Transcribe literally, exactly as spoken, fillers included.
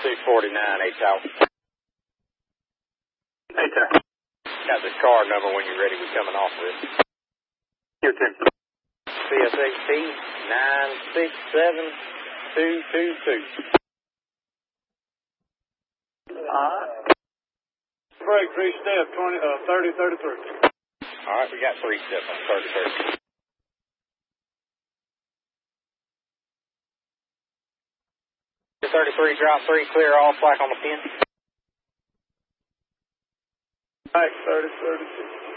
two forty-nine, H out. Hey, sir. Got this car number when you're ready. We're coming off of it. Here, sir. C S H T nine six seven two two two. Alright. Break, three step, twenty, uh, thirty, thirty-three. Alright, we got three steps on thirty, thirty. thirty-three, drop three, clear all, slack on the pin. Back, thirty, thirty-two.